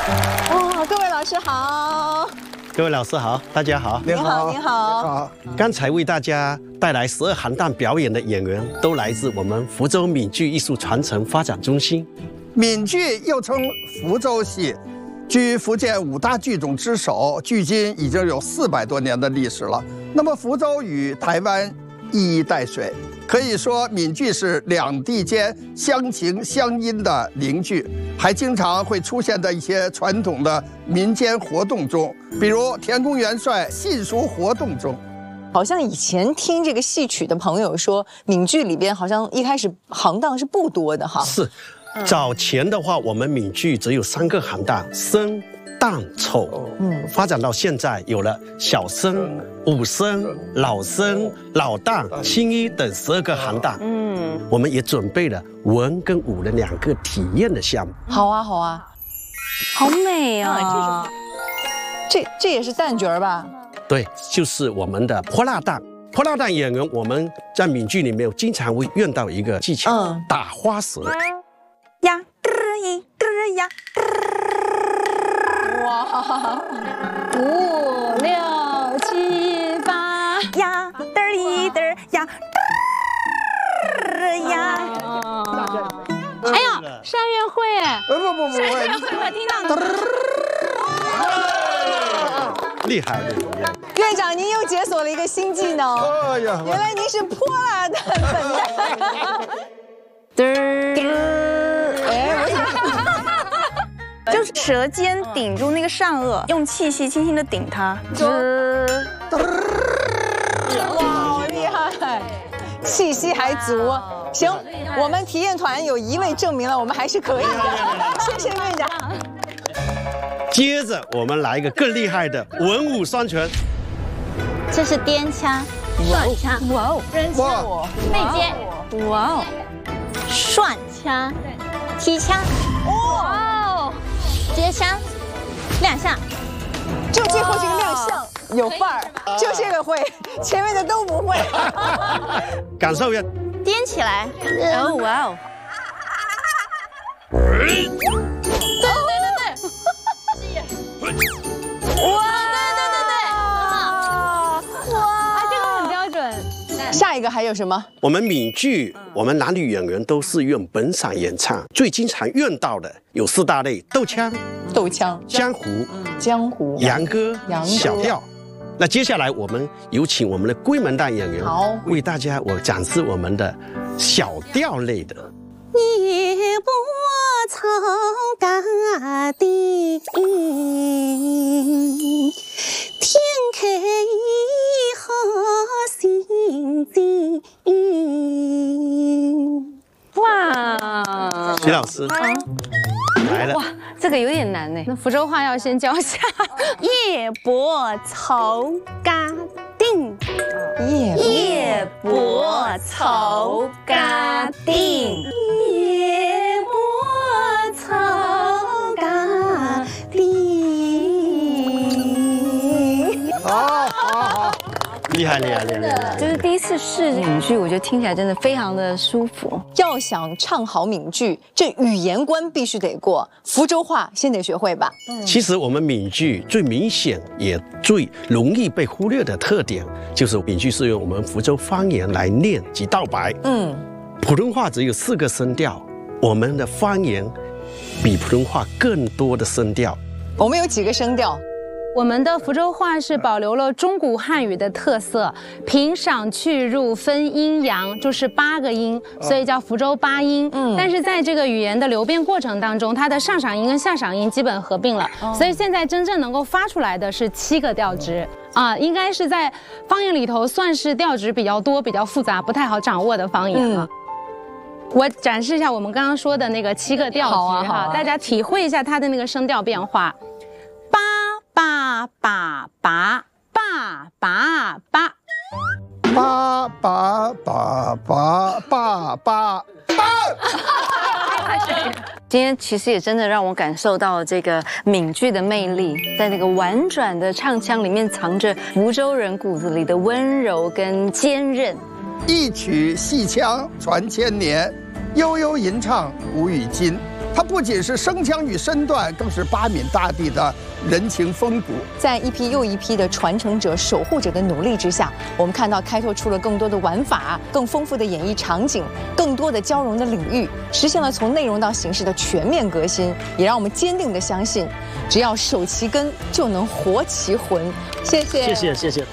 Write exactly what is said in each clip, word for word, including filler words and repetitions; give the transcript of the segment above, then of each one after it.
哇，各位老师好， 各位老师好，大家好。 您好，您好。 刚才为大家带来十二行当表演的演员，都来自我们福州闽剧艺术传承发展中心。 闽剧又称福州戏，居福建五大剧种之首，距今已经有四百多年的历史了。那么福州与台湾一衣带水，可以说闽剧是两地间相情相依的邻居，还经常会出现在一些传统的民间活动中，比如田宫元帅戏书活动中。 好像以前听这个戏曲的朋友说，闽剧里边好像一开始行当是不多的哈。 是，早前的话，我们闽剧只有三个行当：生、旦、丑。嗯，发展到现在有了小生、武生、老生、老旦、青衣等十二个行当。嗯，我们也准备了文跟武的两个体验的项目。 好啊，好啊， 好美啊！ 这这也是旦角儿吧？ 对，就是我们的泼辣旦。泼辣旦演员，我们在闽剧里面经常会用到一个技巧，嗯，打花舌。 呀，嘚一嘚呀， 哇，五六七八呀，嘚一嘚呀，嘚呀。 哎呀，山乐会哎！ 不不不不， 山乐会我听到了。 厉害厉害！ 院长，您又解锁了一个新技能。哎呀，原来您是泼辣的粉蛋。 嘚儿，哎，就是舌尖顶住那个上颚，用气息轻轻的顶它。嘚儿， 哇，好厉害，气息还足。行，我们体验团有一位证明了我们还是可以的。谢谢院长。 接着我们来一个更厉害的文武双全。 这是颠枪、转枪、 哇哦， 扔枪、背接， 哇哦， 涮枪、踢枪，哇哦，接枪，亮相。 就最后这个亮相有范儿，就这个会，前面的都不会。 感受一下， 颠起来，哦哇哦。 下一个还有什么？ 我们闽剧，我们男女演员都是用本嗓演唱，最经常用到的有四大类：斗腔、 斗腔、 江湖、 江湖、 洋歌、 洋歌小调。那接下来我们有请我们的闺门旦演员， 好， 为大家我展示我们的小调类的。 夜泊草嘎地，天开好心情。 哇， 徐老师、来了。 哇，这个有点难呢。那福州话要先教一下。夜泊草嘎定， 夜夜泊草嘎定， 夜泊草嘎定。 好好好， 厉害厉害厉害厉害！ 就是第一次试闽剧，我觉得听起来真的非常的舒服。 要想唱好闽剧，这语言关必须得过，福州话先得学会吧。 其实我们闽剧最明显也最容易被忽略的特点，就是闽剧是用我们福州方言来念及道白。嗯，普通话只有四个声调，我们的方言比普通话更多的声调。 我们有几个声调？ 我们的福州话是保留了中古汉语的特色，平赏去入分阴阳，就是八个音，所以叫福州八音。嗯，但是在这个语言的流变过程当中，它的上赏音跟下赏音基本合并了，所以现在真正能够发出来的是七个调值。啊，应该是在方言里头算是调值比较多、比较复杂、不太好掌握的方言了。嗯、我展示一下我们刚刚说的那个七个调值哈，啊啊、大家体会一下它的那个声调变化。八八八八八八八， 八八八八八八。 今天其实也真的让我感受到这个闽剧的魅力，在那个婉转的唱腔里面藏着福州人骨子里的温柔跟坚韧。 一曲戏腔传千年，悠悠吟唱古与今。 它不仅是声腔与身段，更是八闽大地的人情风骨。 在一批又一批的传承者、守护者的努力之下，我们看到开拓出了更多的玩法、更丰富的演绎场景、更多的交融的领域，实现了从内容到形式的全面革新，也让我们坚定地相信，只要守其根，就能活其魂。谢谢， 谢谢，谢谢。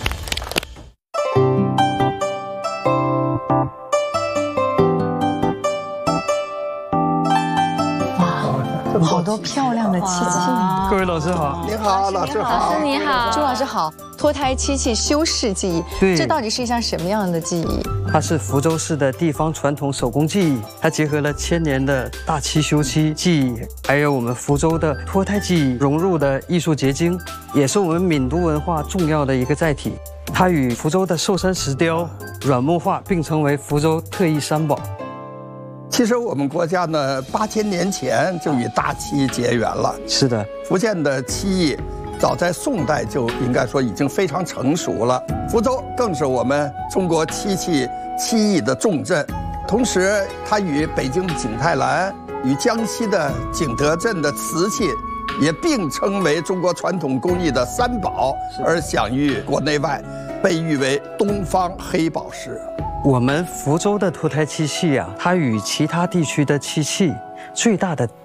好多漂亮的漆器， 各位老师好， 您好，老师好， 老师你好， 朱老师好。脱胎漆器修饰技艺， 对， 这到底是一项什么样的技艺？ 它是福州市的地方传统手工技艺，它结合了千年的大漆修漆技艺，还有我们福州的脱胎技艺融入的艺术结晶，也是我们闽都文化重要的一个载体。它与福州的寿山石雕、软木画并称为福州特异三宝。 其实我们国家呢，八千年前就与大漆结缘了。 是的， 福建的漆艺早在宋代就应该说已经非常成熟了。福州更是我们中国漆器漆艺的重镇，同时它与北京的景泰蓝、与江西的景德镇的瓷器也并称为中国传统工艺的三宝，而享誉国内外，被誉为东方黑宝石。 我们福州的脱胎漆器啊，它与其他地区的漆器最大的